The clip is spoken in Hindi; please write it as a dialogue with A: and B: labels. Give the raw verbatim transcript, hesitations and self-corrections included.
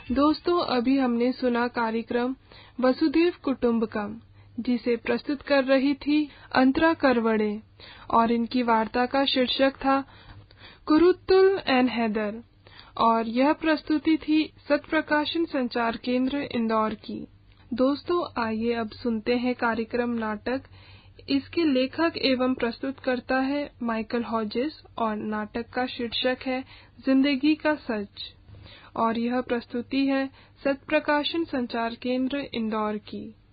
A: दोस्तों, अभी हमने सुना कार्यक्रम वसुधैव कुटुंबकम, जिसे प्रस्तुत कर रही थी अंतरा करवड़े, और इनकी वार्ता का शीर्षक था कुरुत्तुल एंड हैदर, और यह प्रस्तुति थी सत्प्रकाशन संचार केंद्र इंदौर की। दोस्तों, आइए अब सुनते हैं कार्यक्रम नाटक। इसके लेखक एवं प्रस्तुतकर्ता है माइकल हॉजेस, और नाटक का शीर्षक है जिंदगी का सच, और यह प्रस्तुति है सत्प्रकाशन संचार केंद्र इंदौर की।